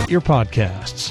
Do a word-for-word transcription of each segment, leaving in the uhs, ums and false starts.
your podcasts.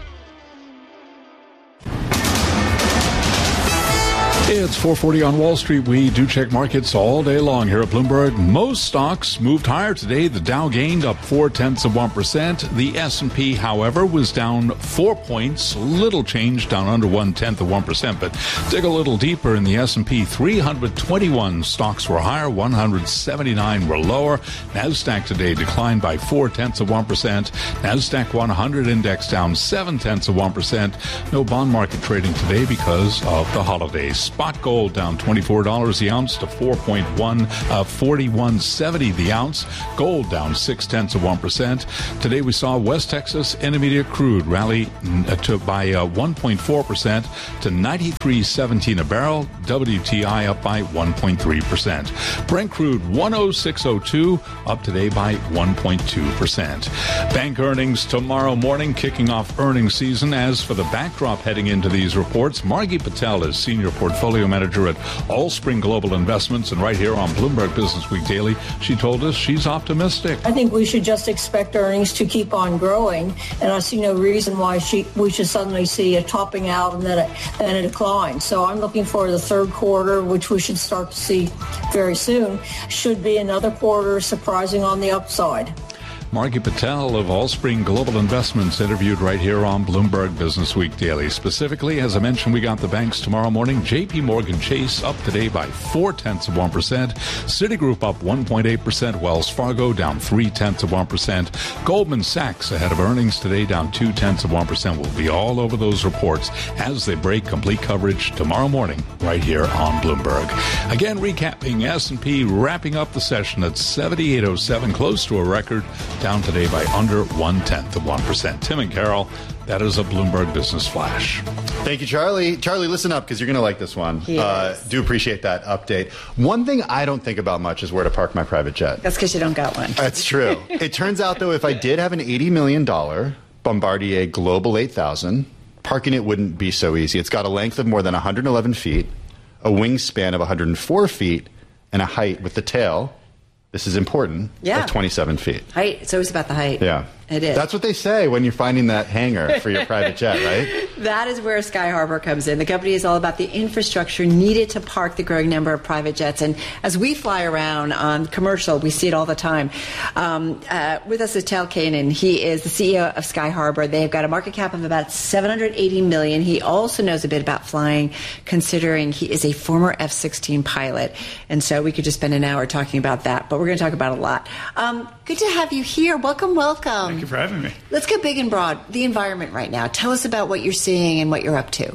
It's four forty on Wall Street. We do check markets all day long here at Bloomberg. Most stocks moved higher today. The Dow gained up four-tenths of one percent. The S and P, however, was down four points. Little change, down under one-tenth of one percent. But dig a little deeper in the S and P, three hundred twenty-one stocks were higher, one hundred seventy-nine were lower. NASDAQ today declined by four-tenths of one percent. NASDAQ one hundred index down seven-tenths of one percent. No bond market trading today because of the holidays. Spot gold down twenty-four dollars the ounce to four point one, uh, forty-one seventy the ounce. Gold down six tenths of one percent. Today we saw West Texas Intermediate crude rally uh, to by uh, one point four percent to ninety-three seventeen a barrel. W T I up by one point three percent. Brent crude one oh six oh two up today by one point two percent. Bank earnings tomorrow morning, kicking off earnings season. As for the backdrop heading into these reports, Margie Patel is senior portfolio manager at Allspring Global Investments, and right here on Bloomberg Business Week Daily, she told us she's optimistic. I think we should just expect earnings to keep on growing, and I see no reason why she, we should suddenly see a topping out and then a, then a decline. So I'm looking for the third quarter, which we should start to see very soon, should be another quarter surprising on the upside. Margie Patel of Allspring Global Investments interviewed right here on Bloomberg Business Week Daily. Specifically, as I mentioned, we got the banks tomorrow morning. J P Morgan Chase up today by four-tenths of one percent. Citigroup up one point eight percent. Wells Fargo down three-tenths of one percent. Goldman Sachs ahead of earnings today down two-tenths of one percent. We'll be all over those reports as they break. Complete coverage tomorrow morning right here on Bloomberg. Again, recapping, S and P wrapping up the session at seventy-eight oh seven, close to a record, down today by under one-tenth of one percent. Tim and Carol, that is a Bloomberg Business Flash. Thank you, Charlie. Charlie, listen up because you're going to like this one. Uh, do appreciate that update. One thing I don't think about much is where to park my private jet. That's because you don't got one. That's true. It turns out, though, if I did have an eighty million dollars Bombardier Global eight thousand, parking it wouldn't be so easy. It's got a length of more than one hundred eleven feet, a wingspan of one hundred four feet, and a height with the tail, this is important, yeah. of twenty-seven feet. Height. It's always about the height. Yeah. It is. That's what they say when you're finding that hangar for your private jet, right? That is where Sky Harbor comes in. The company is all about the infrastructure needed to park the growing number of private jets. And as we fly around on commercial, we see it all the time. Um, uh, with us is Tal Keinan. He is the C E O of Sky Harbor. They've got a market cap of about seven hundred eighty million dollars. He also knows a bit about flying, considering he is a former F sixteen pilot. And so we could just spend an hour talking about that, but we're going to talk about a lot. Um, good to have you here. Welcome, welcome. Thank you for having me. Let's get big and broad. The environment right now. Tell us about what you're seeing and what you're up to.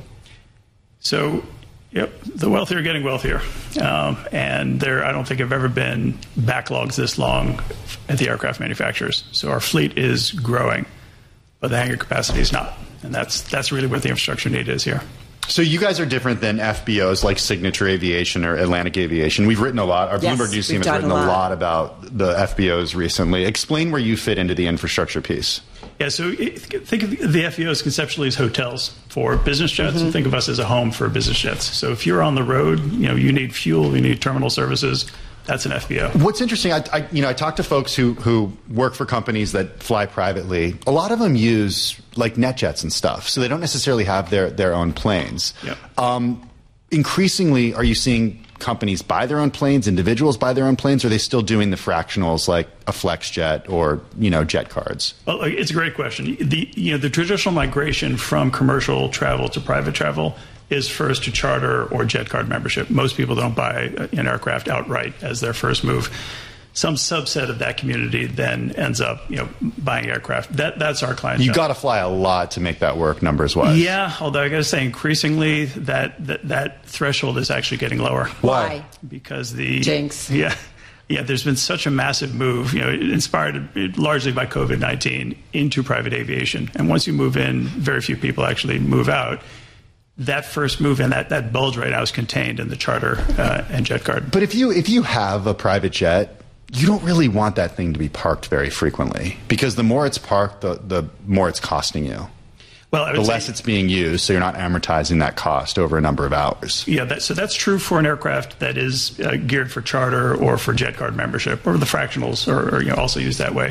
So, yep, the wealthy are getting wealthier. Um, and there, I don't think have ever been backlogs this long at the aircraft manufacturers. So our fleet is growing, but the hangar capacity is not. And that's that's really what the infrastructure need is here. So you guys are different than F B Os like Signature Aviation or Atlantic Aviation. We've written a lot. Our yes, Bloomberg News team has written a lot. a lot about the F B Os recently. Explain where you fit into the infrastructure piece. Yeah, so think of the F B Os conceptually as hotels for business jets, mm-hmm. and think of us as a home for business jets. So if you're on the road, you know, you need fuel, you need terminal services. That's an F B O. What's interesting, I, I you know, I talk to folks who who work for companies that fly privately. A lot of them use like NetJets and stuff, so they don't necessarily have their their own planes. Yep. Um, increasingly, are you seeing companies buy their own planes, individuals buy their own planes, or are they still doing the fractionals like a FlexJet or, you know, jet cards? Well, it's a great question. The you know the traditional migration from commercial travel to private travel is first to charter or jet card membership. Most people don't buy an aircraft outright as their first move. Some subset of that community then ends up, you know, buying aircraft. That that's our client. You got to fly a lot to make that work numbers wise. Yeah, although I got to say, increasingly that, that that threshold is actually getting lower. Why? Because the jinx. Yeah. Yeah, there's been such a massive move, you know, inspired largely by COVID nineteen into private aviation. And once you move in, very few people actually move out. That first move in, that, that bulge right now is contained in the charter uh, and jet card. But if you if you have a private jet, you don't really want that thing to be parked very frequently, because the more it's parked, the, the more it's costing you. Well, I would the say, less it's being used, so you're not amortizing that cost over a number of hours. Yeah, that, so that's true for an aircraft that is uh, geared for charter or for jet card membership, or the fractionals are, are you know, also used that way.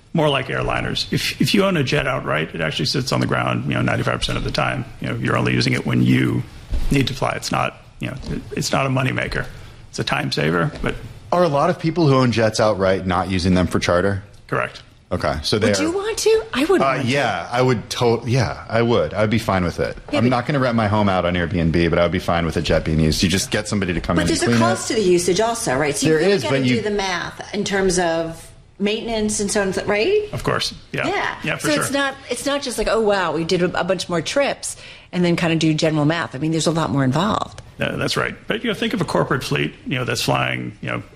more like airliners. If if you own a jet outright, it actually sits on the ground, you know, ninety-five percent of the time. You know, you're only using it when you need to fly. It's not, you know, it's not a moneymaker. It's a time saver, but are a lot of people who own jets outright not using them for charter? Correct. Okay, so they would you want to? I would. Uh, yeah, to. I would. To- yeah, I would. I would be fine with it. Yeah, I'm not going to rent my home out on Airbnb, but I would be fine with a jet being used. You just get somebody to come but in. But and there's clean a cost it. to the usage, also, right? So you there really is, got to do you... the math in terms of maintenance and so on, right? Of course. Yeah. Yeah. Yeah. For so sure. it's not. It's not just like, oh wow, we did a bunch more trips and then kind of do general math. I mean, there's a lot more involved. Uh, that's right. But you know, think of a corporate fleet, you know, that's flying, you know,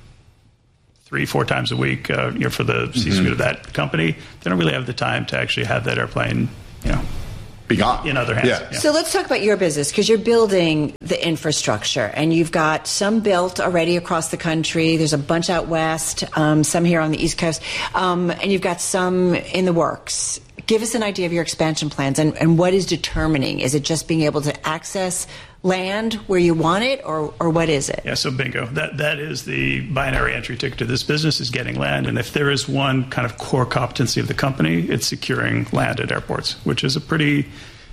three, four times a week, uh, you know, for the C-suite mm-hmm. of that company. They don't really have the time to actually have that airplane, you know, be gone in other hands. Yeah. Yeah. So let's talk about your business, because you're building the infrastructure, and you've got some built already across the country. There's a bunch out west, um, some here on the East Coast, um, and you've got some in the works. Give us an idea of your expansion plans and, and what is determining. Is it just being able to access land where you want it, or, or what is it? Yeah, so bingo. That that is the binary entry ticket to this business, is getting land. And if there is one kind of core competency of the company, it's securing land at airports, which is a pretty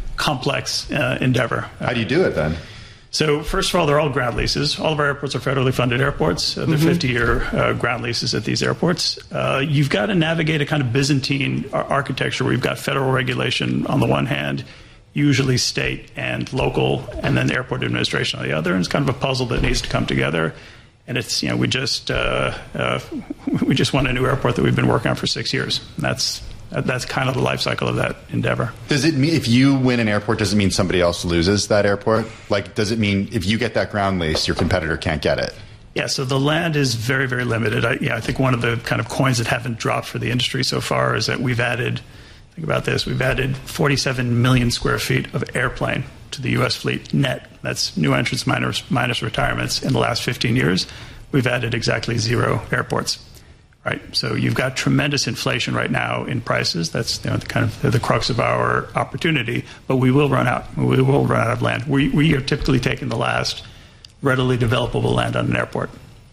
complex uh, endeavor. How do you do it then? So first of all, they're all ground leases. All of our airports are federally funded airports. Uh, they're mm-hmm. fifty-year uh, ground leases at these airports. Uh, you've got to navigate a kind of Byzantine ar- architecture where you've got federal regulation on the one hand, usually state and local, and then the airport administration on the other. And it's kind of a puzzle that needs to come together. And it's, you know, we just uh, uh, we just won a new airport that we've been working on for six years. And that's that's kind of the life cycle of that endeavor. Does it mean if you win an airport, does it mean somebody else loses that airport? Like, does it mean if you get that ground lease, your competitor can't get it? Yeah, so the land is very, very limited. I, yeah, I think one of the kind of coins that haven't dropped for the industry so far is that we've added, think about this, we've added forty-seven million square feet of airplane to the U S fleet net. That's new entrants minus, minus retirements in the last fifteen years. We've added exactly zero airports. Right, so you've got tremendous inflation right now in prices. That's, you know, the kind of the crux of our opportunity. But we will run out. We will run out of land. We we are typically taking the last readily developable land on an airport.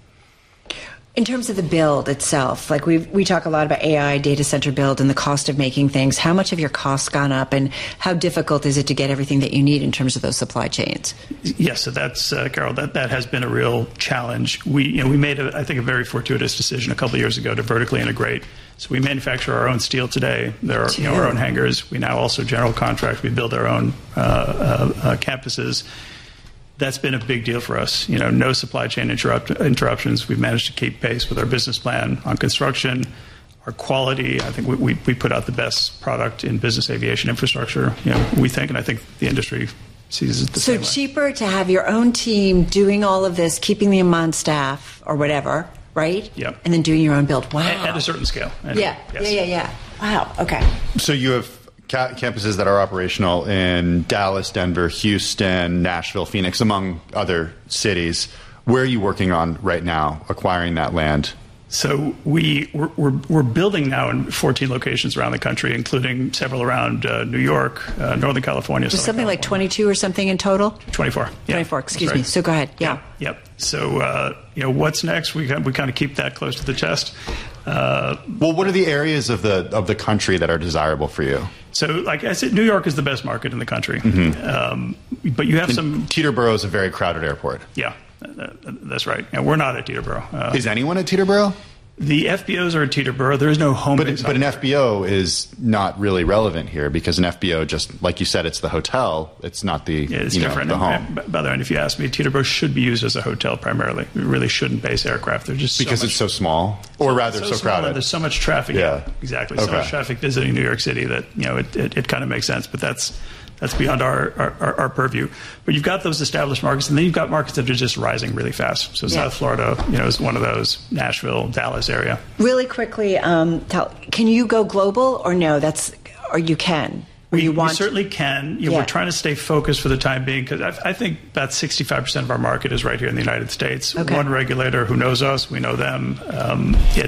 In terms of the build itself, like we we talk a lot about A I, data center build, and the cost of making things. How much have your costs gone up, and how difficult is it to get everything that you need in terms of those supply chains? Yes, so that's uh, Carol. That that has been a real challenge. We you know we made a, I think a very fortuitous decision a couple of years ago to vertically integrate. So we manufacture our own steel today. There are you know, our own hangars. We now also general contract. We build our own uh, uh, uh, campuses. That's been a big deal for us. You know, no supply chain interrupt, interruptions. We've managed to keep pace with our business plan on construction. Our quality, I think we, we, we put out the best product in business aviation infrastructure. You know, we think, and I think the industry sees it the so same way. So cheaper to have your own team doing all of this, keeping them on staff or whatever, right? Yep. And then doing your own build. Wow. At, at a certain scale. And, yeah. Yes. Yeah, yeah, yeah. Wow. Okay. So you have ca- campuses that are operational in Dallas, Denver, Houston, Nashville, Phoenix, among other cities. Where are you working on right now, acquiring that land? So we, we're, we're, we're building now in fourteen locations around the country, including several around uh, New York, uh, Northern California. Was something California. like twenty-two or something in total? twenty-four. Yeah, twenty-four, excuse right. me. So go ahead. Yeah. Yep. yep. So, uh, you know, what's next? We, we kind of keep that close to the chest. Uh, well, what are the areas of the of the country that are desirable for you? So, like I said, New York is the best market in the country. Mm-hmm. Um, but you have and some... Teterboro is a very crowded airport. Yeah, that's right. And we're not at Teterboro. Uh, is anyone at Teterboro? The F B Os are at Teterboro. There is no home but, base. But an F B O is not really relevant here because an F B O, just like you said, it's the hotel. It's not the, yeah, it's you know, different. the home. And, by the way, and if you ask me, Teterboro should be used as a hotel primarily. We really shouldn't base aircraft. They're just because so much, it's so small, or so, rather so, so small, crowded. There's so much traffic. Yeah, yeah exactly. Okay. So much traffic visiting New York City that you know it, it, it kind of makes sense. But that's that's beyond our, our, our purview. But you've got those established markets, and then you've got markets that are just rising really fast. So yeah. South Florida, you know, is one of those. Nashville, Dallas area. Really quickly, um, tell, can you go global or no? That's or you can. Or We, you want we certainly can. You know, yeah. We're trying to stay focused for the time being because I, I think about sixty-five percent of our market is right here in the United States. Okay. One regulator who knows us, we know them. Um, it's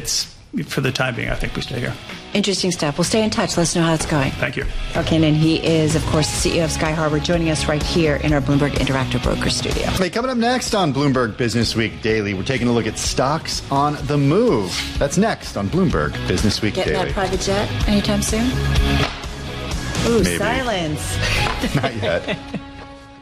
for the time being, I think we stay here. Interesting stuff. We'll stay in touch. Let us know how it's going. Thank you. Okay, and he is, of course, the C E O of Sky Harbor, joining us right here in our Bloomberg Interactive Broker studio. Hey, coming up next on Bloomberg Business Week Daily, we're taking a look at stocks on the move. That's next on Bloomberg Business Week Getting Daily. that private jet anytime soon? Ooh, Maybe. silence. Not yet.